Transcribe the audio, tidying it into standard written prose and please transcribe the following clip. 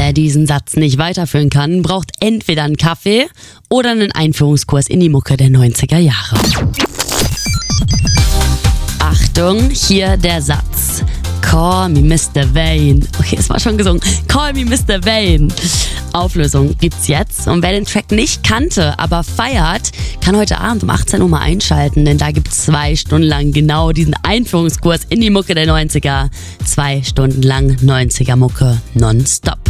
Wer diesen Satz nicht weiterführen kann, braucht entweder einen Kaffee oder einen Einführungskurs in die Mucke der 90er Jahre. Achtung, hier der Satz. Call me Mr. Vane. Okay, es war schon gesungen. Call me Mr. Vane. Auflösung gibt's jetzt. Und wer den Track nicht kannte, aber feiert, kann heute Abend um 18 Uhr mal einschalten, denn da gibt's 2 Stunden lang genau diesen Einführungskurs in die Mucke der 90er. 2 Stunden lang 90er Mucke nonstop.